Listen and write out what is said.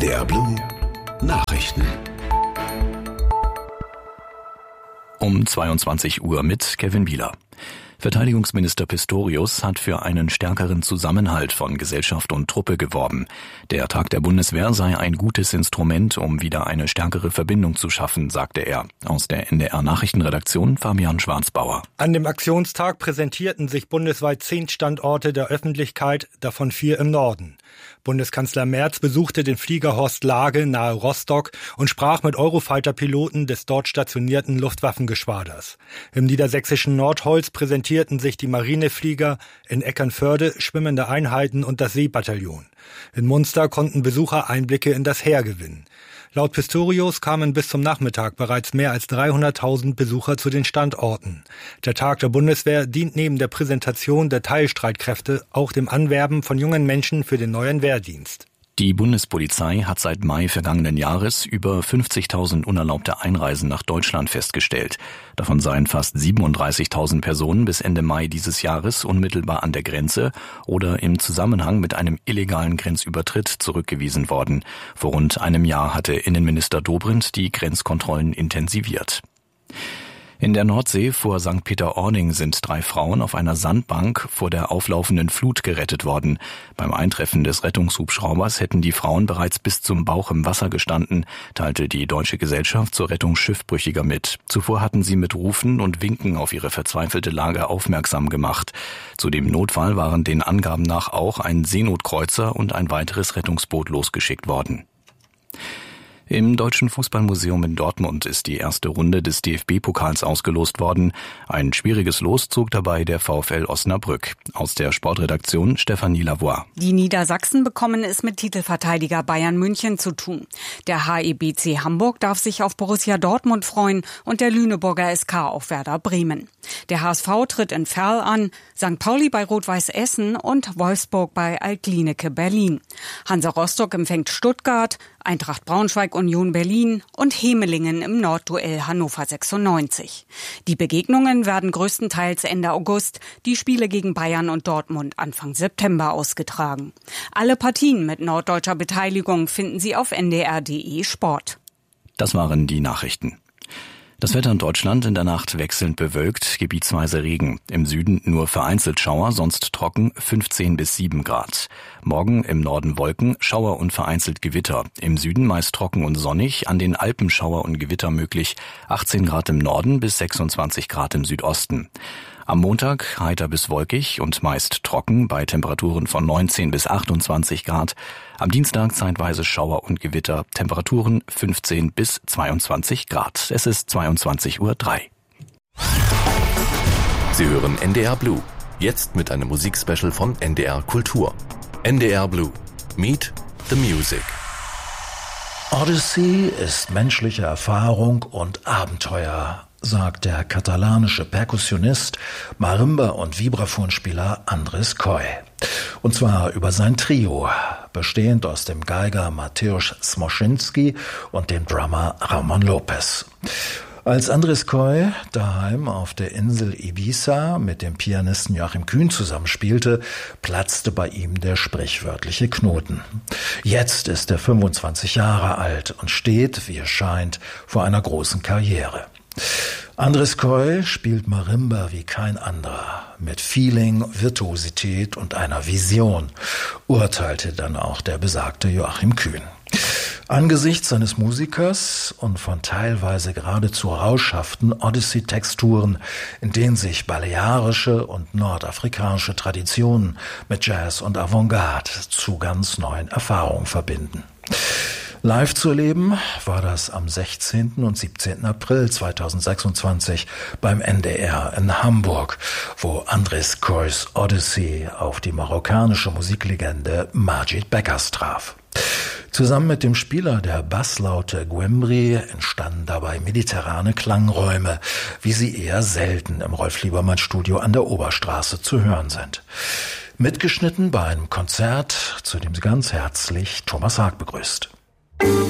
NDR Blue Nachrichten. Um 22 Uhr mit Kevin Bieler. Verteidigungsminister Pistorius hat für einen stärkeren Zusammenhalt von Gesellschaft und Truppe geworben. Der Tag der Bundeswehr sei ein gutes Instrument, um wieder eine stärkere Verbindung zu schaffen, sagte er. Aus der NDR-Nachrichtenredaktion Fabian Schwarzbauer. An dem Aktionstag präsentierten sich bundesweit 10 Standorte der Öffentlichkeit, davon 4 im Norden. Bundeskanzler Merz besuchte den Flieger Horst Lage nahe Rostock und sprach mit Eurofighter-Piloten des dort stationierten Luftwaffengeschwaders. Im niedersächsischen Nordholz präsentierten sich die Marineflieger, in Eckernförde schwimmende Einheiten und das Seebataillon. In Munster konnten Besucher Einblicke in das Heer gewinnen. Laut Pistorius kamen bis zum Nachmittag bereits mehr als 300.000 Besucher zu den Standorten. Der Tag der Bundeswehr dient neben der Präsentation der Teilstreitkräfte auch dem Anwerben von jungen Menschen für den neuen Wehrdienst. Die Bundespolizei hat seit Mai vergangenen Jahres über 50.000 unerlaubte Einreisen nach Deutschland festgestellt. Davon seien fast 37.000 Personen bis Ende Mai dieses Jahres unmittelbar an der Grenze oder im Zusammenhang mit einem illegalen Grenzübertritt zurückgewiesen worden. Vor rund einem Jahr hatte Innenminister Dobrindt die Grenzkontrollen intensiviert. In der Nordsee vor St. Peter-Ording sind 3 Frauen auf einer Sandbank vor der auflaufenden Flut gerettet worden. Beim Eintreffen des Rettungshubschraubers hätten die Frauen bereits bis zum Bauch im Wasser gestanden, teilte die Deutsche Gesellschaft zur Rettung Schiffbrüchiger mit. Zuvor hatten sie mit Rufen und Winken auf ihre verzweifelte Lage aufmerksam gemacht. Zu dem Notfall waren den Angaben nach auch ein Seenotkreuzer und ein weiteres Rettungsboot losgeschickt worden. Im Deutschen Fußballmuseum in Dortmund ist die erste Runde des DFB-Pokals ausgelost worden. Ein schwieriges Los zog dabei der VfL Osnabrück. Aus der Sportredaktion Stefanie Lavoie. Die Niedersachsen bekommen es mit Titelverteidiger Bayern München zu tun. Der HEBC Hamburg darf sich auf Borussia Dortmund freuen und der Lüneburger SK auf Werder Bremen. Der HSV tritt in Verl an, St. Pauli bei Rot-Weiß Essen und Wolfsburg bei Altlineke Berlin. Hansa Rostock empfängt Stuttgart, Eintracht Braunschweig Union Berlin und Hemelingen im Nordduell Hannover 96. Die Begegnungen werden größtenteils Ende August, die Spiele gegen Bayern und Dortmund Anfang September ausgetragen. Alle Partien mit norddeutscher Beteiligung finden Sie auf ndr.de Sport. Das waren die Nachrichten. Das Wetter in Deutschland in der Nacht wechselnd bewölkt, gebietsweise Regen. Im Süden nur vereinzelt Schauer, sonst trocken 15 bis 7 Grad. Morgen im Norden Wolken, Schauer und vereinzelt Gewitter. Im Süden meist trocken und sonnig, an den Alpen Schauer und Gewitter möglich. 18 Grad im Norden bis 26 Grad im Südosten. Am Montag heiter bis wolkig und meist trocken bei Temperaturen von 19 bis 28 Grad. Am Dienstag zeitweise Schauer und Gewitter, Temperaturen 15 bis 22 Grad. Es ist 22:03 Uhr. Sie hören NDR Blue. Jetzt mit einem Musikspecial von NDR Kultur. NDR Blue. Meet the Music. Odyssey ist menschliche Erfahrung und Abenteuer, sagt der katalanische Perkussionist, Marimba- und Vibraphonspieler Andres Coy. Und zwar über sein Trio, bestehend aus dem Geiger Mateusz Smoszynski und dem Drummer Ramon Lopez. Als Andres Coy daheim auf der Insel Ibiza mit dem Pianisten Joachim Kühn zusammenspielte, platzte bei ihm der sprichwörtliche Knoten. Jetzt ist er 25 Jahre alt und steht, wie es scheint, vor einer großen Karriere. Andres Coy spielt Marimba wie kein anderer, mit Feeling, Virtuosität und einer Vision, urteilte dann auch der besagte Joachim Kühn. Angesichts seines Musikers und von teilweise geradezu rauschhaften Odyssey-Texturen, in denen sich balearische und nordafrikanische Traditionen mit Jazz und Avantgarde zu ganz neuen Erfahrungen verbinden. Live zu erleben war das am 16. und 17. April 2026 beim NDR in Hamburg, wo Andres Coys Odyssey auf die marokkanische Musiklegende Majid Beckers traf. Zusammen mit dem Spieler der Basslaute Guembri entstanden dabei mediterrane Klangräume, wie sie eher selten im Rolf-Liebermann-Studio an der Oberstraße zu hören sind. Mitgeschnitten bei einem Konzert, zu dem sie ganz herzlich Thomas Haag begrüßt.